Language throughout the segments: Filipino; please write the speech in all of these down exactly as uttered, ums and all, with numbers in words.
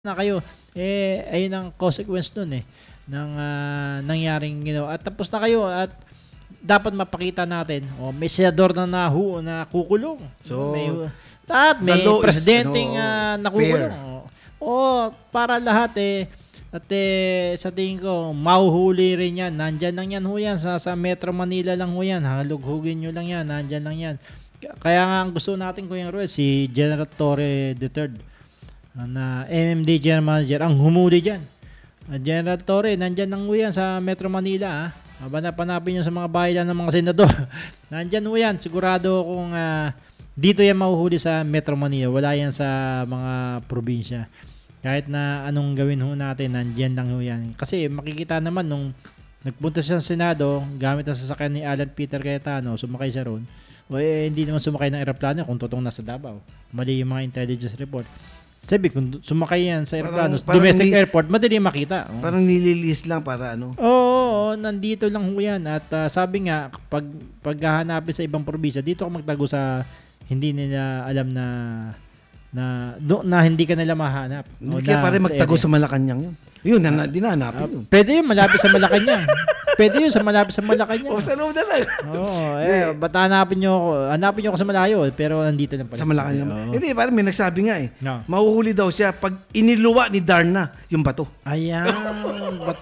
na kayo, eh, ayun ang consequence nun eh, ng uh, nangyaring ginawa. At tapos na kayo at dapat mapakita natin, oh, may senador na nahu, na kukulong. So, may, at may presidenteng uh, nakukulong. Oh, oh, para lahat eh, at eh, sa tingin ko, mahuhuli rin yan. Nandyan lang yan ho yan. Sa, sa Metro Manila lang ho yan. Halughugin nyo lang yan. Nandyan lang yan. Kaya nga ang gusto natin, Kuya Roel, si General Torre the third na M M D General Manager ang humuli dyan. Uh, General Torre, nandyan lang ho yan sa Metro Manila. Hanapin nyo sa mga bayan ng mga senador. Nandyan ho yan. Sigurado kung uh, dito yan mahuhuli sa Metro Manila. Wala yan sa mga probinsya. Kahit na anong gawin ho natin, nandyan lang ho yan. Kasi makikita naman nung nagpunta siya sa Senado, gamit ang sasakyan ni Alan Peter Cayetano, sumakay siya ron. O eh, hindi naman sumakay ng aeroplano kung totoong nasa Davao. Mali yung mga intelligence report. Sabi, kung sumakay yan sa aeroplano, domestic ni, airport, madali makita. Oh. Parang nililis lang para ano? Oo, oo, oo, nandito lang ho yan. At uh, sabi nga, pag paghahanapin sa ibang probinsya, dito ka magtago sa hindi nila alam na na do, na hindi ka nila mahanap. Hindi kaya pare magtago sa, sa Malacanang yun. Yun, na, dinahanapin uh, yun. Pwede yun, malapit sa Malacanang. Pwede yun, sa malapit sa Malacanang. O, sa loob na lang. Oo, eh, ba't hanapin nyo ako? Hanapin nyo ako sa malayo, pero nandito lang pala. Sa Malacanang. Oh. Hindi, parang may nagsabi nga eh. No. Mahuhuli daw siya pag iniluwa ni Darna yung bato. Ayan. Bat-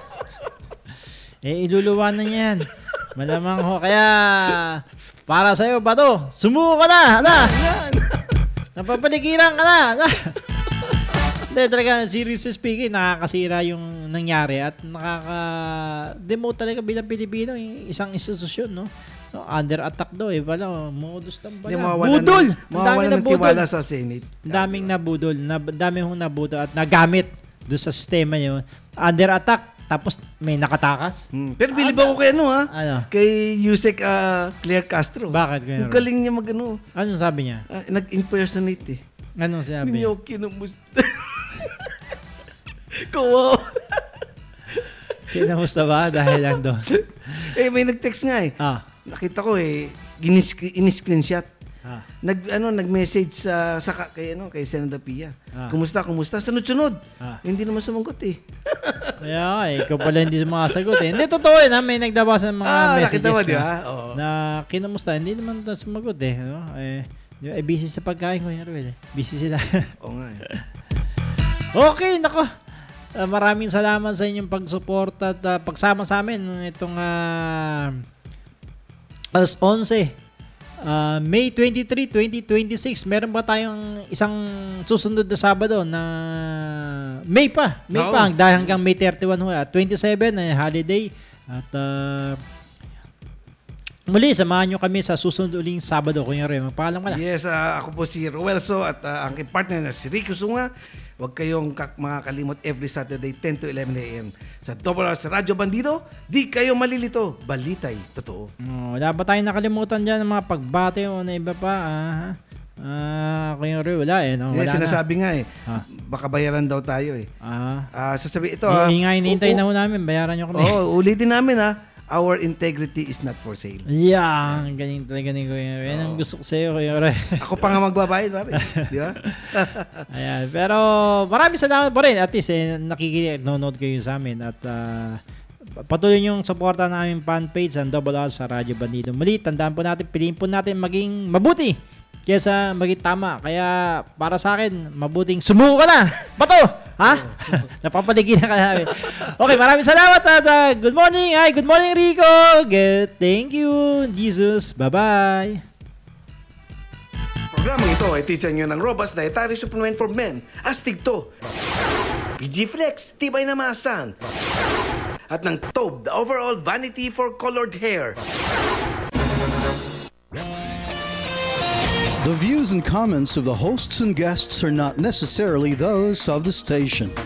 eh, iluluwa na yan. Malamang ho. Kaya, para sa'yo, bato, sumuko ka na. Hala. Napapaligiran ka na. Hindi, talaga, seriously speaking, nakakasira yung nangyari at nakaka-demote talaga bilang Pilipino, isang institusyon, no? No, under attack daw eh. Wala, modus lang pala. Budol! Ang daming nabudol sa Senate. Ang daming nabudol. Na, daming hong nabudol at nagamit doon sa sistema yun. Under attack. Tapos may nakatakas. Hmm. Pero bilib ako kay ano ha? Ano? Kay Yusek uh, Claire Castro. Bakit? Ang galing niya mag ano. Anong sabi niya? Uh, nag-impersonate eh. Anong sabi niya? Hindi niya kinumusta. Kuwaw. Kinamusta ba dahil lang doon? Eh, may nag-text nga eh. Ah. Nakita ko eh, in-screenshot. Ah. Nag ano nag-message sa sa kay ano kay Senator Pia. Ah. Kumusta kumusta sunod-sunod. Ah. Hindi naman sumagot eh. Kaya eh, ikaw pala hindi sumasagot eh. Hindi totoo eh, na may nagdabasa ng mga ah, messages. Nakita mo, di ba? Oo. Na kinamusta, hindi naman sumagot eh, no? Eh, eh busy sa pagkain ko, Ruel. Busy sila. Oo nga eh. Okay, nako. Uh, maraming salamat sa inyong pagsuporta at uh, pagsama sa amin itong uh, alas onse. Uh, May twenty-third, twenty twenty-six, meron ba tayong isang susunod na Sabado na May pa? May no. pa, dahil hanggang May thirty-first ho. At twenty-seven ay holiday. At uh, muli, samahan nyo kami sa susunod uling Sabado. Kuya Roy, magpaalam ka na. Yes, uh, ako po si Roelso at uh, ang partner na si Rico Sunga. Huwag kayong kak- makakalimot every Saturday ten to eleven a.m. sa Double R sa Radyo Bandido. Di kayo malilito. Balitay, totoo. Oh, wala ba tayong nakalimutan dyan ng mga pagbate o na iba pa? Ah, ah Kuya Roy, wala eh. No? Wala yeah, sinasabi na. nga eh. Ah. Baka bayaran daw tayo eh. Ah. Uh, sasabi ito ha. Ingay, hinihintay na ho namin. Bayaran nyo kami. Oo, oh, ulitin namin ha. Our integrity is not for sale. Yeah, ganyan talaga ni Kuya Roy. Yan ang gusto ko sa'yo, Kuya Roy. Ako pa nga magbabayad, pare. Di ba? Ayan, pero maraming salamat pa rin. At least, eh, nakikinood kayo sa amin. At uh, patuloy yung suporta na aming fan page ang Double R sa Radyo Bandido. Muli, tandaan po natin, piliin po natin maging mabuti kaysa maging tama. Kaya para sa akin, mabuting sumuko ka na. Bato! Ha? Napapaligid na ka namin. Okay, maraming salamat at uh, good morning. Ay, good morning, Rico. Good. Thank you, Jesus. Bye-bye. Programang ito ay teacher nyo ng Robust Dietary Supplement for Men. Astig to. P G Flex, tibay na maasan. At ng Tobe, the overall vanity for colored hair. The views and comments of the hosts and guests are not necessarily those of the station.